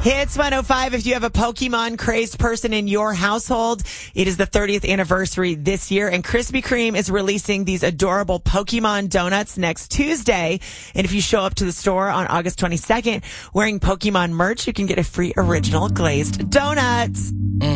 Hits 105. If you have a Pokemon crazed person in your household, it is the 30th anniversary this year, and Krispy Kreme is releasing these adorable Pokemon donuts next Tuesday. And if you show up to the store on August 22nd wearing Pokemon merch, you can get a free original glazed donut.